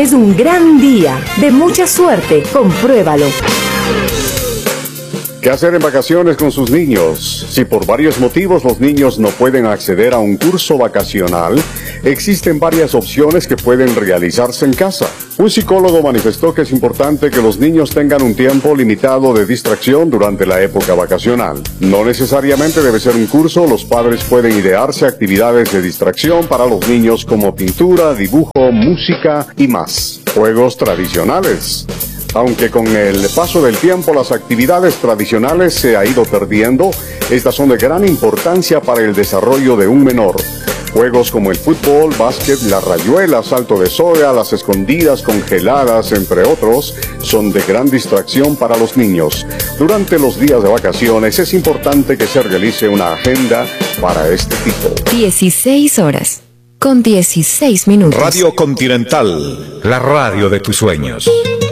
Este es un gran día, de mucha suerte, compruébalo. ¿Qué hacer en vacaciones con sus niños? Si por varios motivos los niños no pueden acceder a un curso vacacional, existen varias opciones que pueden realizarse en casa. Un psicólogo manifestó que es importante que los niños tengan un tiempo limitado de distracción durante la época vacacional. No necesariamente debe ser un curso, los padres pueden idearse actividades de distracción para los niños como pintura, dibujo, música y más. Juegos tradicionales. Aunque con el paso del tiempo las actividades tradicionales se ha ido perdiendo, estas son de gran importancia para el desarrollo de un menor. Juegos como el fútbol, básquet, la rayuela, salto de soga, las escondidas congeladas, entre otros, son de gran distracción para los niños. Durante los días de vacaciones es importante que se realice una agenda para este tipo. 16 horas, con 16 minutos. Radio Continental, la radio de tus sueños.